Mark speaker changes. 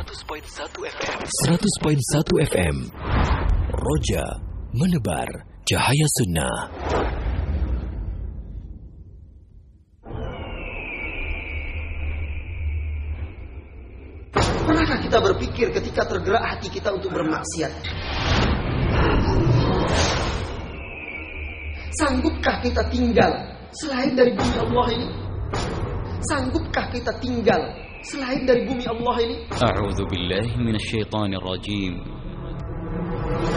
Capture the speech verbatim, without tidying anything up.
Speaker 1: seratus koma satu F M. seratus koma satu F M. Roja menebar cahaya sunnah.
Speaker 2: Pernahkah kita berpikir ketika tergerak hati kita untuk bermaksiat? Sanggupkah kita tinggal selain dari bumi Allah ini? Sanggupkah kita tinggal selain dari bumi Allah ini?
Speaker 3: A'udzu billahi minasyaitonir rajim.